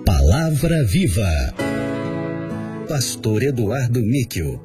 Palavra Viva. Pastor Eduardo Níquel.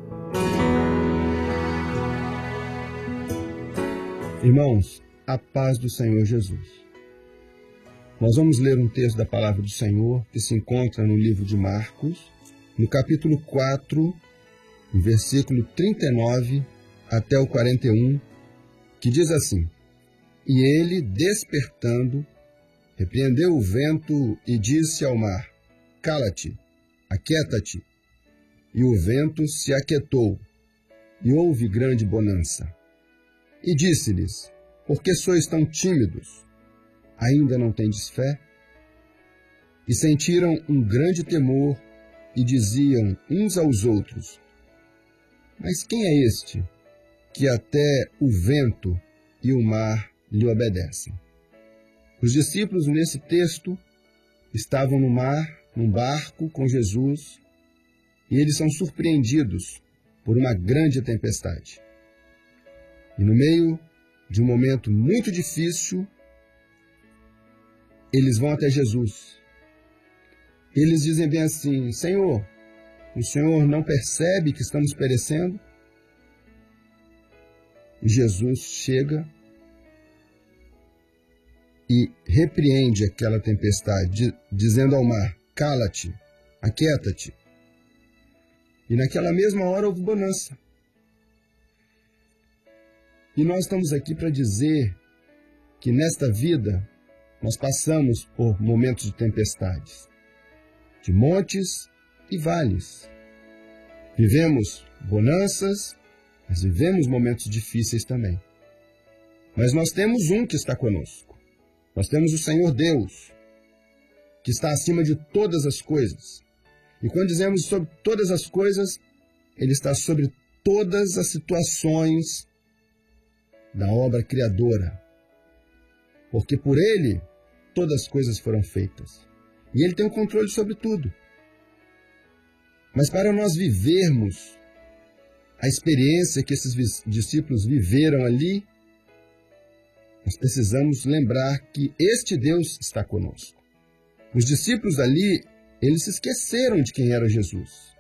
Irmãos, a paz do Senhor Jesus. Nós vamos ler um texto da Palavra do Senhor que se encontra no livro de Marcos, no capítulo 4, no versículo 39 até o 41, que diz assim: E ele, despertando, repreendeu o vento e disse ao mar: Cala-te, aquieta-te. E o vento se aquietou, e houve grande bonança. E disse-lhes: Por que sois tão tímidos? Ainda não tendes fé? E sentiram um grande temor e diziam uns aos outros: Mas quem é este, que até o vento e o mar lhe obedecem? Os discípulos, nesse texto, estavam no mar, num barco com Jesus, e eles são surpreendidos por uma grande tempestade. E no meio de um momento muito difícil, eles vão até Jesus. Eles dizem bem assim: Senhor, o Senhor não percebe que estamos perecendo? E Jesus chega e repreende aquela tempestade, dizendo ao mar: Cala-te, aquieta-te. E naquela mesma hora houve bonança. E nós estamos aqui para dizer que nesta vida nós passamos por momentos de tempestades, de montes e vales. Vivemos bonanças, mas vivemos momentos difíceis também. Mas nós temos um que está conosco. Nós temos o Senhor Deus, que está acima de todas as coisas. E quando dizemos sobre todas as coisas, Ele está sobre todas as situações da obra criadora. Porque por Ele, todas as coisas foram feitas. E Ele tem o controle sobre tudo. Mas para nós vivermos a experiência que esses discípulos viveram ali, nós precisamos lembrar que este Deus está conosco. Os discípulos ali, eles se esqueceram de quem era Jesus.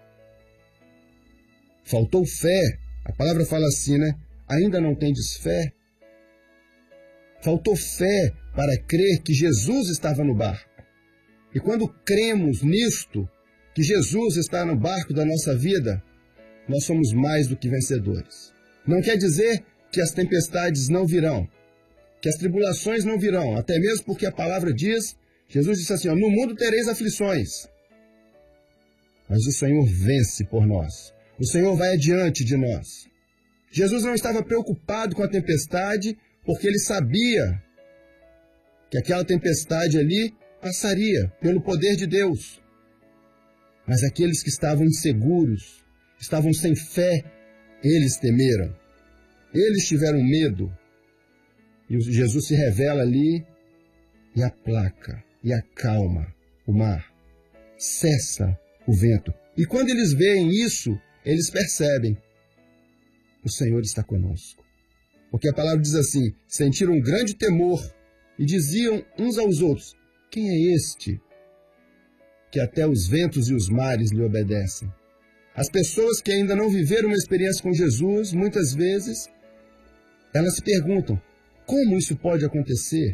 Faltou fé. A palavra fala assim, né? Ainda não tendes fé? Faltou fé para crer que Jesus estava no barco. E quando cremos nisto, que Jesus está no barco da nossa vida, nós somos mais do que vencedores. Não quer dizer que as tempestades não virão, que as tribulações não virão, até mesmo porque a palavra diz, Jesus disse assim, no mundo tereis aflições, mas o Senhor vence por nós. O Senhor vai adiante de nós. Jesus não estava preocupado com a tempestade, porque ele sabia que aquela tempestade ali passaria pelo poder de Deus. Mas aqueles que estavam inseguros, estavam sem fé, eles temeram. Eles tiveram medo. E Jesus se revela ali e aplaca, e acalma o mar. Cessa o vento. E quando eles veem isso, eles percebem: o Senhor está conosco. Porque a palavra diz assim: sentiram um grande temor e diziam uns aos outros: quem é este que até os ventos e os mares lhe obedecem? As pessoas que ainda não viveram uma experiência com Jesus, muitas vezes, elas se perguntam: como isso pode acontecer?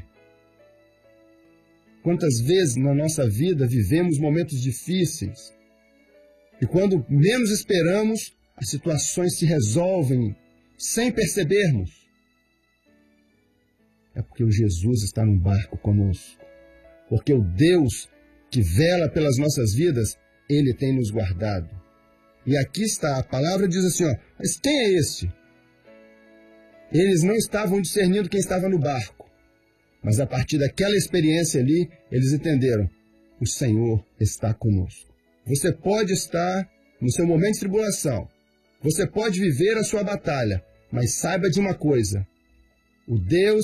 Quantas vezes na nossa vida vivemos momentos difíceis e quando menos esperamos, as situações se resolvem sem percebermos? É porque o Jesus está no barco conosco. Porque o Deus que vela pelas nossas vidas, Ele tem nos guardado. E aqui está, a palavra diz assim, mas quem é esse? Eles não estavam discernindo quem estava no barco. Mas a partir daquela experiência ali, eles entenderam: o Senhor está conosco. Você pode estar no seu momento de tribulação. Você pode viver a sua batalha. Mas saiba de uma coisa: o Deus